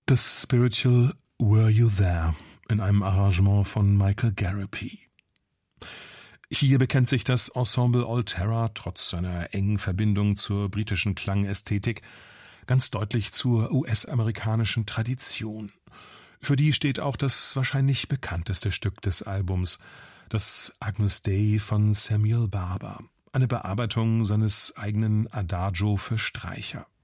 Das Spiritual Were You There in einem Arrangement von Michael Garapi. Hier bekennt sich das Ensemble Alterra trotz seiner engen Verbindung zur britischen Klangästhetik ganz deutlich zur US-amerikanischen Tradition. Für die steht auch das wahrscheinlich bekannteste Stück des Albums, das Agnus Dei von Samuel Barber, eine Bearbeitung seines eigenen Adagio für Streicher.